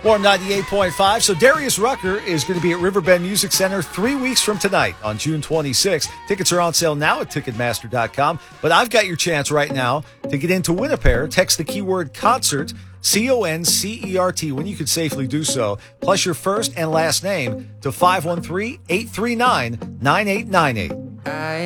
Warm 98.5. So Darius Rucker is going to be at Riverbend Music Center 3 weeks from tonight on June 26th. Tickets are on sale now at Ticketmaster.com. But I've got your chance right now to get into win a pair. Text the keyword concert, CONCERT, when you can safely do so, plus your first and last name to 513-839-9898.